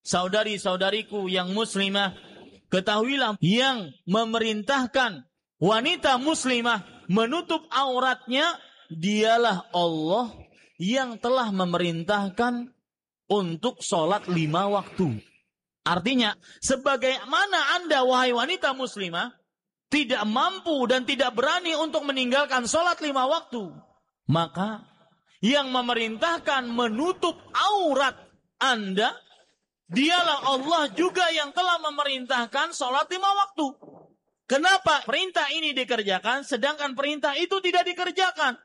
saudari-saudariku yang muslimah, ketahuilah yang memerintahkan wanita muslimah menutup auratnya dialah Allah yang telah memerintahkan untuk sholat 5 waktu. Artinya, sebagaimana Anda wahai wanita muslimah tidak mampu dan tidak berani untuk meninggalkan sholat 5 waktu, maka yang memerintahkan menutup aurat Anda dialah Allah juga yang telah memerintahkan sholat 5 waktu. Kenapa perintah ini dikerjakan sedangkan perintah itu tidak dikerjakan?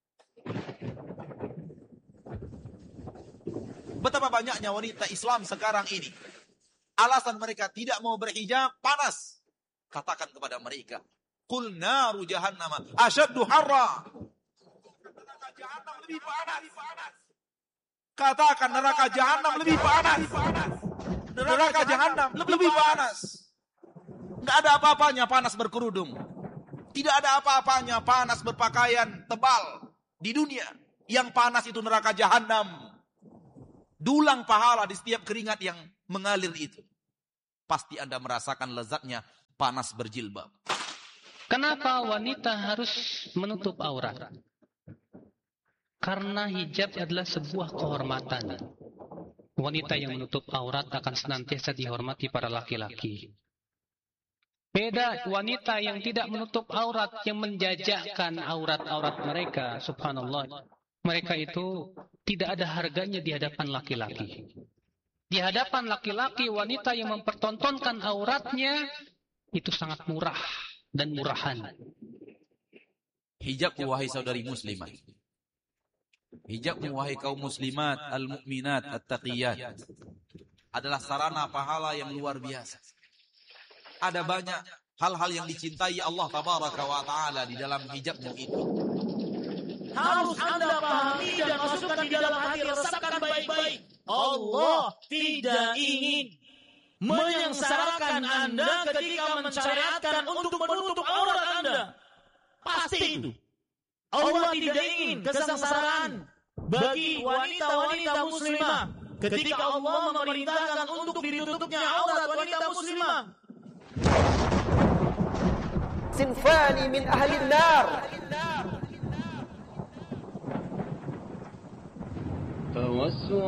Betapa banyaknya wanita Islam sekarang ini, alasan mereka tidak mau berhijab panas. Katakan kepada mereka, qul naru jahannam asyaddu harra. Neraka jahanam lebih panas. Katakan neraka jahanam lebih panas. Neraka jahanam lebih panas. Enggak ada apa-apanya panas berkerudung. Tidak ada apa-apanya panas berpakaian tebal di dunia. Yang panas itu neraka jahanam. Dulang pahala di setiap keringat yang mengalir itu. Pasti Anda merasakan lezatnya panas berjilbab. Kenapa wanita harus menutup aurat? Karena hijab adalah sebuah kehormatan. Wanita yang menutup aurat akan senantiasa dihormati para laki-laki. Beda wanita yang tidak menutup aurat, yang menjajakkan aurat-aurat mereka, subhanallah. Mereka itu tidak ada harganya di hadapan laki-laki. Di hadapan laki-laki, wanita yang mempertontonkan auratnya itu sangat murah dan murahan. Hijab, wahai saudari muslimat. Hijab, wahai kaum muslimat, al-mu'minat, at-taqiyat, adalah sarana pahala yang luar biasa. Ada banyak hal-hal yang dicintai Allah tabaraka wa ta'ala di dalam hijabmu itu. Harus Anda pahami dan masukkan di dalam hati, resapkan baik-baik. Allah tidak ingin menyengsarakan Anda ketika mensyariatkan untuk menutup aurat Anda. Pasti itu. Allah tidak ingin kesengsaraan bagi wanita-wanita muslimah ketika Allah memerintahkan untuk ditutupnya aurat wanita muslimah. Sinfani min ahli an-nar.